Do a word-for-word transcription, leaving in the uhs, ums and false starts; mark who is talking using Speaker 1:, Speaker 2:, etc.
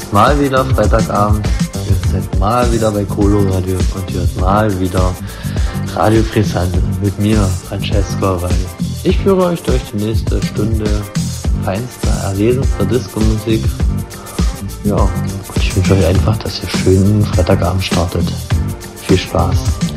Speaker 1: ist mal wieder Freitagabend, ihr seid mal wieder bei Coloradio und ihr hört mal wieder Radio Brisante mit mir, Francesco, weil ich führe euch durch die nächste Stunde feinster, erlesenster Disco-Musik. Ja, und ich wünsche euch einfach, dass ihr schönen Freitagabend startet. Viel Spaß.